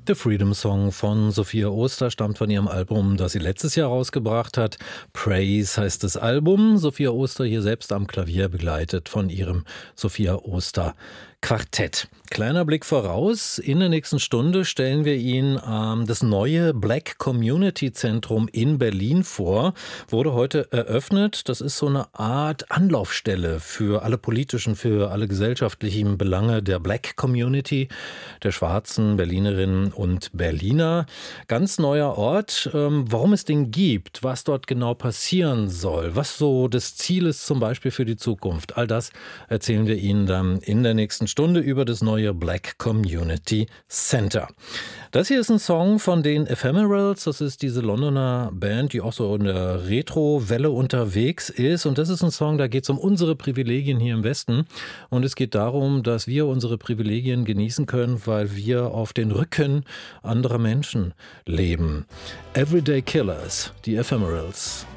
Der Freedom Song von Sophia Oster stammt von ihrem Album, das sie letztes Jahr rausgebracht hat. Praise heißt das Album. Sophia Oster hier selbst am Klavier, begleitet von ihrem Sophia Oster Quartett. Kleiner Blick voraus. In der nächsten Stunde stellen wir Ihnen das neue Black Community Zentrum in Berlin vor. Wurde heute eröffnet. Das ist so eine Art Anlaufstelle für alle politischen, für alle gesellschaftlichen Belange der Black Community, der schwarzen Berlinerinnen und Berliner. Ganz neuer Ort. Warum es den gibt, was dort genau passieren soll, was so das Ziel ist zum Beispiel für die Zukunft. All das erzählen wir Ihnen dann in der nächsten Stunde über das neue Black Community Center. Das hier ist ein Song von den Ephemerals. Das ist diese Londoner Band, die auch so in der Retro-Welle unterwegs ist. Und das ist ein Song, da geht es um unsere Privilegien hier im Westen. Und es geht darum, dass wir unsere Privilegien genießen können, weil wir auf den Rücken anderer Menschen leben. Everyday Killers, die Ephemerals.